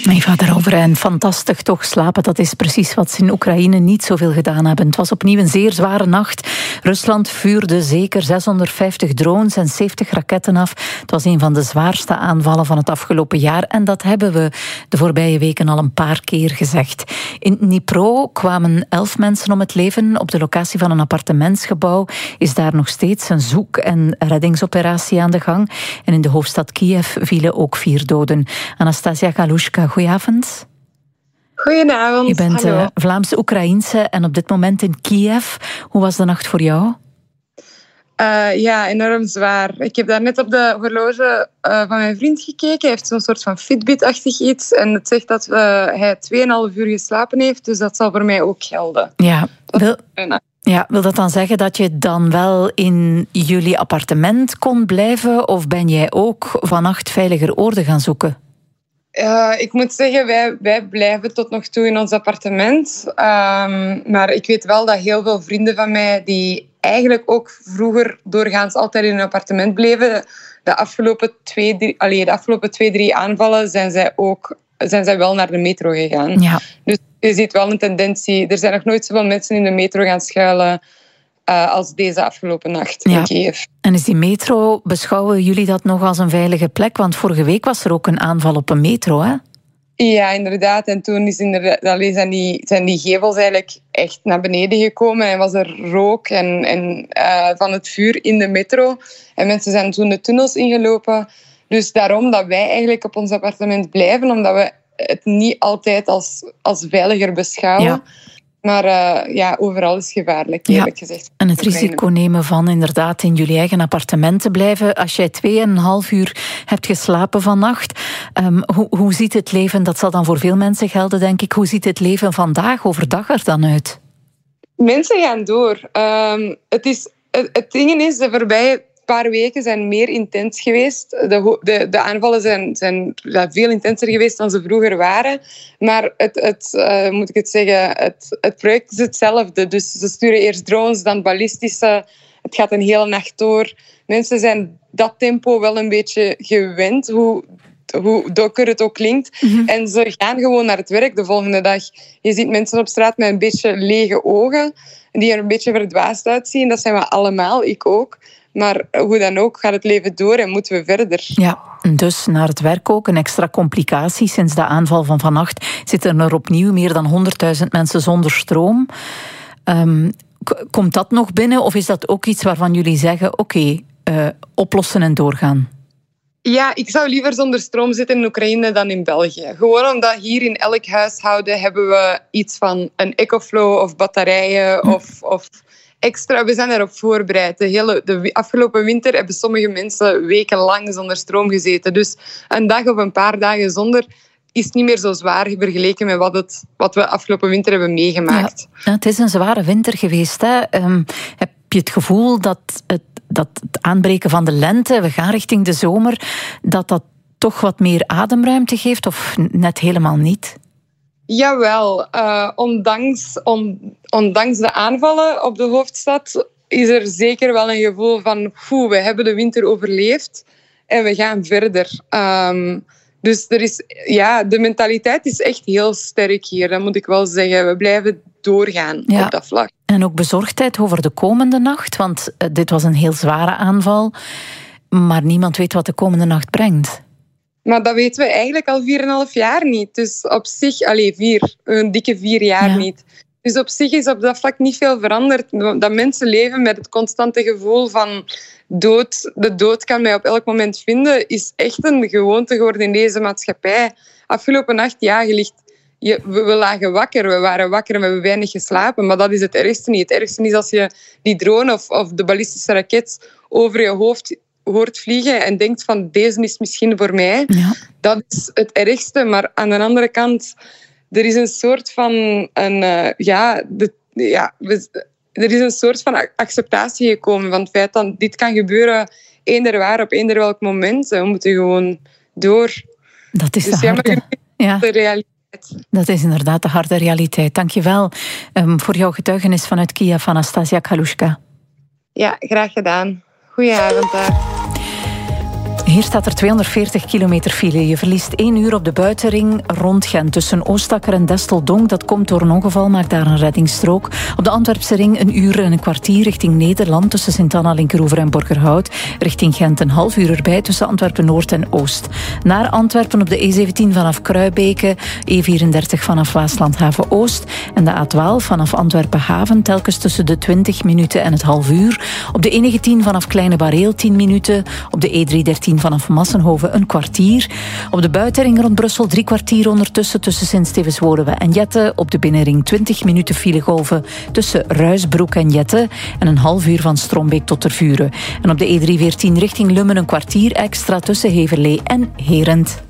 Eva daarover. En fantastisch toch slapen. Dat is precies wat ze in Oekraïne niet zoveel gedaan hebben. Het was opnieuw een zeer zware nacht. Rusland vuurde zeker 650 drones en 70 raketten af. Het was een van de zwaarste aanvallen van het afgelopen jaar. En dat hebben we de voorbije weken al een paar keer gezegd. In Dnipro kwamen 11 mensen om het leven. Op de locatie van een appartementsgebouw is daar nog steeds een zoek- en reddingsoperatie aan de gang. En in de hoofdstad Kiev vielen ook 4 doden. Anastasia Galushka, goedenavond. Goedenavond. Je bent Vlaams-Oekraïense en op dit moment in Kiev. Hoe was de nacht voor jou? Ja, enorm zwaar. Ik heb daar net op de horloge van mijn vriend gekeken. Hij heeft zo'n soort van Fitbit-achtig iets. En het zegt dat hij 2,5 uur geslapen heeft. Dus dat zal voor mij ook gelden. Wil dat dan zeggen dat je dan wel in jullie appartement kon blijven? Of ben jij ook vannacht veiliger oorden gaan zoeken? Ik moet zeggen, wij blijven tot nog toe in ons appartement. Maar ik weet wel dat heel veel vrienden van mij, die eigenlijk ook vroeger doorgaans altijd in een appartement bleven, de afgelopen 2-3 aanvallen zijn zij wel naar de metro gegaan. Ja. Dus je ziet wel een tendentie. Er zijn nog nooit zoveel mensen in de metro gaan schuilen als deze afgelopen nacht in Kiev. En is die metro, beschouwen jullie dat nog als een veilige plek? Want vorige week was er ook een aanval op een metro, hè? Ja, inderdaad. En toen zijn die gevels eigenlijk echt naar beneden gekomen. En was er rook en van het vuur in de metro. En mensen zijn toen de tunnels ingelopen. Dus daarom dat wij eigenlijk op ons appartement blijven. Omdat we het niet altijd als veiliger beschouwen. Ja. Maar overal is gevaarlijk, eerlijk gezegd. En het risico nemen van inderdaad in jullie eigen appartement te blijven. Als jij 2,5 uur hebt geslapen vannacht, hoe ziet het leven, dat zal dan voor veel mensen gelden, denk ik, hoe ziet het leven vandaag overdag er dan uit? Mensen gaan door. Het ding is, de voorbije paar weken zijn meer intens geweest. De aanvallen zijn veel intenser geweest dan ze vroeger waren. Maar het project is hetzelfde. Dus ze sturen eerst drones, dan ballistische. Het gaat een hele nacht door. Mensen zijn dat tempo wel een beetje gewend, hoe donker het ook klinkt. Mm-hmm. En ze gaan gewoon naar het werk de volgende dag. Je ziet mensen op straat met een beetje lege ogen, die er een beetje verdwaasd uitzien. Dat zijn we allemaal, ik ook. Maar hoe dan ook gaat het leven door en moeten we verder. Ja, dus naar het werk ook. Een extra complicatie. Sinds de aanval van vannacht zitten er opnieuw meer dan 100.000 mensen zonder stroom. Komt dat nog binnen of is dat ook iets waarvan jullie zeggen, oké, oplossen en doorgaan? Ja, ik zou liever zonder stroom zitten in Oekraïne dan in België. Gewoon omdat hier in elk huishouden hebben we iets van een EcoFlow of batterijen of extra. We zijn daarop voorbereid. De afgelopen winter hebben sommige mensen wekenlang zonder stroom gezeten. Dus een dag of een paar dagen zonder is niet meer zo zwaar vergeleken met wat we afgelopen winter hebben meegemaakt. Ja, het is een zware winter geweest, hè? Heb je het gevoel dat het aanbreken van de lente, we gaan richting de zomer, dat toch wat meer ademruimte geeft of net helemaal niet? Jawel, ondanks de aanvallen op de hoofdstad is er zeker wel een gevoel van we hebben de winter overleefd en we gaan verder. Dus de mentaliteit is echt heel sterk hier, dat moet ik wel zeggen. We blijven doorgaan op dat vlak. En ook bezorgdheid over de komende nacht, want dit was een heel zware aanval, maar niemand weet wat de komende nacht brengt. Maar dat weten we eigenlijk al 4,5 jaar niet. Dus op zich, een dikke 4 jaar niet. Dus op zich is op dat vlak niet veel veranderd. Dat mensen leven met het constante gevoel van dood. De dood kan mij op elk moment vinden, is echt een gewoonte geworden in deze maatschappij. Afgelopen nacht, we lagen wakker. We waren wakker en we hebben weinig geslapen. Maar dat is het ergste niet. Het ergste is als je die drone of de ballistische raket over je hoofd hoort vliegen en denkt van deze is misschien voor mij. Ja. Dat is het ergste. Maar aan de andere kant, er is een soort van er is een soort van acceptatie gekomen van het feit dat dit kan gebeuren eender waar, op eender welk moment. We moeten gewoon door. Dat is de realiteit. Dat is inderdaad de harde realiteit. Dank je wel voor jouw getuigenis vanuit Kiev, Anastasia Galushka. Ja, graag gedaan. Goedenavond daar. Hier staat er 240 kilometer file. Je verliest 1 uur op de buitenring rond Gent. Tussen Oostakker en Desteldonk. Dat komt door een ongeval, maakt daar een reddingsstrook. Op de Antwerpse ring 1 uur en een kwartier richting Nederland. Tussen Sint-Anna, Linkeroever en Borgerhout. Richting Gent een half uur erbij tussen Antwerpen-Noord en Oost. Naar Antwerpen op de E17 vanaf Kruibeke. E34 vanaf Waasland-Haven-Oost. En de A12 vanaf Antwerpen-Haven. Telkens tussen de 20 minuten en het half uur. Op de E19 vanaf Kleine Bareel 10 minuten. Op de E313 vanaf Massenhoven een kwartier. Op de buitenring rond Brussel 3 kwartier ondertussen tussen Sint-Stevens-Woluwe en Jette. Op de binnenring 20 minuten filegolven tussen Ruisbroek en Jette. En een half uur van Strombeek tot Tervuren. En op de E314 richting Lummen een kwartier extra tussen Heverlee en Herent.